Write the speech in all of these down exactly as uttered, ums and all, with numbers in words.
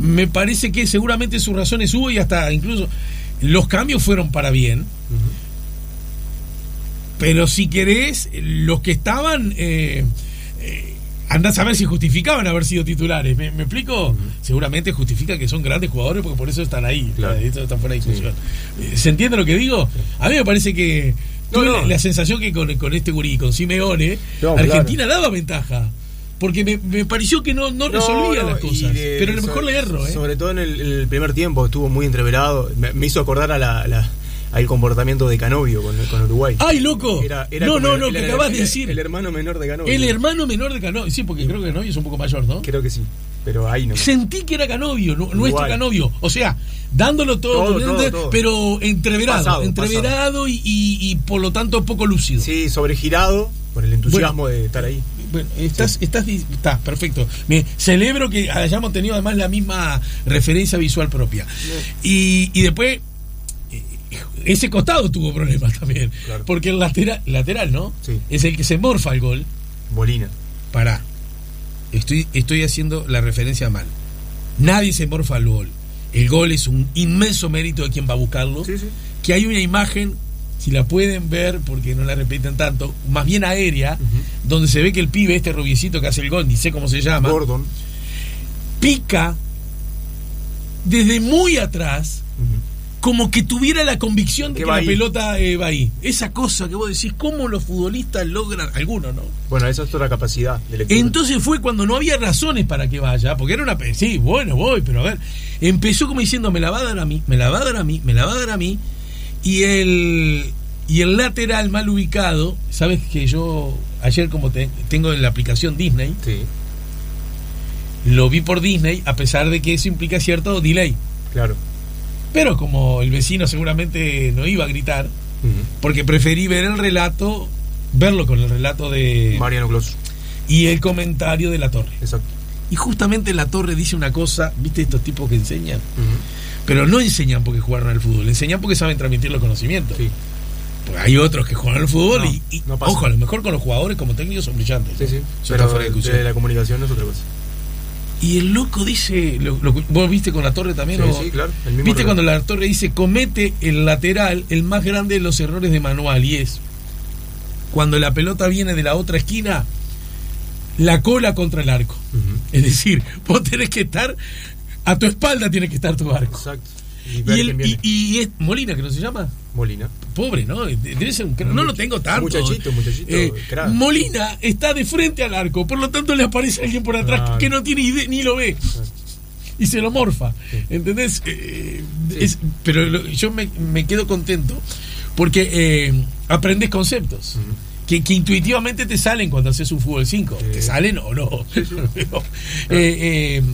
me parece que seguramente sus razones hubo y hasta incluso los cambios fueron para bien. Uh-huh. Pero si querés, los que estaban, eh, eh, andás a ver si justificaban haber sido titulares. ¿Me, me explico? Uh-huh. Seguramente justifica que son grandes jugadores porque por eso están ahí. Claro. Eso está fuera de discusión. Sí. ¿Se entiende lo que digo? A mí me parece que no, tuve no. La, la sensación que con, con este gurí, con Simeone, no, Argentina claro. daba ventaja. Porque me, me pareció que no, no resolvía no, no, las cosas. De, pero a lo mejor le erro, ¿eh? Sobre todo en el, el primer tiempo estuvo muy entreverado. Me, me hizo acordar a la... la al comportamiento de Canovio con, con Uruguay. ¡Ay, loco! Era, era no, no, no, el, que acabas el, de decir. El hermano menor de Canovio. El hermano menor de Canovio. Sí, porque sí. creo que Canovio es un poco mayor, ¿no? Creo que sí, pero ahí no. Sentí que era Canovio, no, nuestro Canovio. O sea, dándolo todo, todo, todo, todo. pero entreverado. Pasado, entreverado y, y, y por lo tanto poco lúcido. Sí, sobregirado por el entusiasmo bueno, de estar ahí. Bueno, estás, sí. estás, estás perfecto. Me celebro que hayamos tenido además la misma referencia visual propia. Sí. Y, y después... ese costado tuvo problemas también, claro. porque el lateral, lateral ¿no? Sí. Es el que se morfa el gol. Molina. Pará, estoy, estoy haciendo la referencia mal. Nadie se morfa el gol. El gol es un inmenso mérito de quien va a buscarlo. Sí, sí. Que hay una imagen, si la pueden ver, porque no la repiten tanto, más bien aérea, uh-huh. donde se ve que el pibe, este rubiecito que hace el gol, ni sé cómo se llama, Gordon, pica desde muy atrás. Uh-huh. Como que tuviera la convicción de que, que la ahí. pelota eh, va ahí. Esa cosa que vos decís, ¿cómo los futbolistas logran? Algunos, ¿no? Bueno, esa es toda la capacidad de lectura. Entonces fue cuando no había razones para que vaya, porque era una... Sí, bueno, voy, pero a ver. Empezó como diciendo, me la va a dar a mí, me la va a dar a mí, me la va a dar a mí. Y el, y el lateral mal ubicado, ¿sabes que yo ayer como te, tengo en la aplicación Disney? Sí. Lo vi por Disney, a pesar de que eso implica cierto delay. Claro. Pero como el vecino seguramente no iba a gritar, uh-huh. porque preferí ver el relato, verlo con el relato de Mariano Clos y el comentario de La Torre. Exacto. Y justamente La Torre dice una cosa, ¿viste estos tipos que enseñan? Uh-huh. Pero no enseñan porque jugaron al fútbol, enseñan porque saben transmitir los conocimientos. Sí. Porque hay otros que juegan al fútbol no, y, y no ojo, a lo mejor con los jugadores como técnicos son brillantes. Sí, sí. Eso pero fuera de, de la comunicación no es otra cosa. Y el loco dice, lo, lo, ¿vos viste con La Torre también? Sí, o, sí, claro. El mismo ¿Viste reloj. cuando La Torre dice, comete el lateral el más grande de los errores de manual? Y es, cuando la pelota viene de la otra esquina, la cola contra el arco. Uh-huh. Es decir, vos tenés que estar, a tu espalda tiene que estar tu arco. Exacto. Y, y, el, y, y es Molina, que no se llama. Molina. Pobre, ¿no? Debe ser un crack. No lo tengo tanto. Muchachito, muchachito. Eh, Molina está de frente al arco, por lo tanto le aparece alguien por atrás no, que no tiene idea, ni lo ve. No. Y se lo morfa. Sí. ¿Entendés? Eh, sí. es, pero lo, yo me, me quedo contento porque eh, aprendes conceptos. Uh-huh. Que, que intuitivamente te salen cuando haces un fútbol cinco. Sí. ¿Te salen o no? Sí, sí. Pero, claro. eh, eh,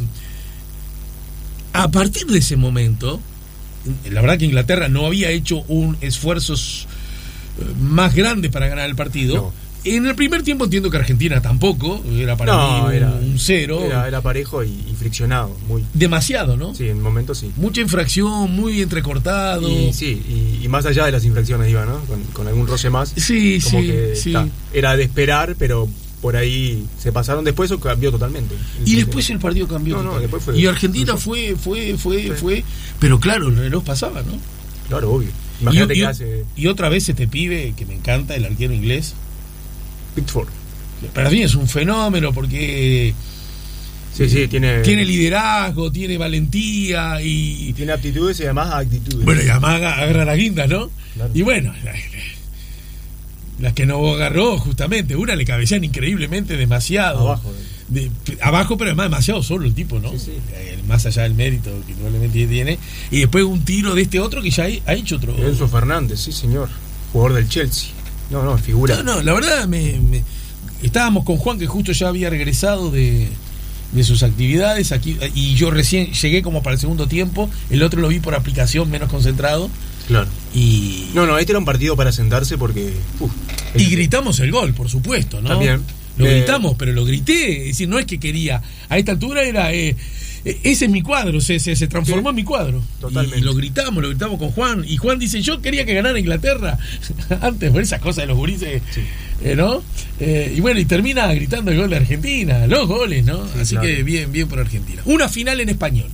a partir de ese momento, la verdad que Inglaterra no había hecho un esfuerzo más grande para ganar el partido. No. En el primer tiempo entiendo que Argentina tampoco, era para no, mí un, era, un cero. Era, era parejo y, y friccionado. Muy. Demasiado, ¿no? Sí, en momentos sí. Mucha infracción, muy entrecortado. Y, sí, y, y más allá de las infracciones iba, ¿no? Con, con algún roce más. Sí, como sí, que, sí. Ta, era de esperar, pero por ahí se pasaron después o cambió totalmente. Y después el partido cambió. No, no, después fue, y Argentina fue, fue, fue, sí. fue. Pero claro, el reloj pasaba, ¿no? Claro, obvio. Imagínate y, que y, hace. Y otra vez este pibe que me encanta, el arquero inglés. Pickford. Para mí es un fenómeno porque. Sí, sí, tiene. Tiene liderazgo, tiene valentía y. Tiene aptitudes y además actitudes. Bueno, y además agarra las guindas, ¿no? Claro. Y bueno. La, las que no agarró, justamente, una le cabecean increíblemente demasiado. Abajo. De, abajo, pero además demasiado solo el tipo, ¿no? Sí, sí. Eh, más allá del mérito que probablemente tiene. Y después un tiro de este otro que ya ha hecho otro. Enzo Fernández, sí, señor. Jugador del Chelsea. No, no, figura. No, no, la verdad, me, me estábamos con Juan, que justo ya había regresado de, de sus actividades aquí, y yo recién llegué como para el segundo tiempo. El otro lo vi por aplicación, menos concentrado. Claro. Y no, no, este era un partido para sentarse porque. Uf, y este... gritamos el gol, por supuesto, ¿no? También. Lo eh... gritamos, pero lo grité. Es decir, no es que quería. A esta altura era. Eh, ese es mi cuadro, se, se, se transformó sí, en mi cuadro. Totalmente. Y, y lo gritamos, lo gritamos con Juan. Y Juan dice: yo quería que ganara Inglaterra. Antes, por esas cosas de los gurises, sí. eh, ¿no? Eh, y bueno, y termina gritando el gol de Argentina. Los goles, ¿no? Sí, así claro. que bien, bien por Argentina. Una final en español.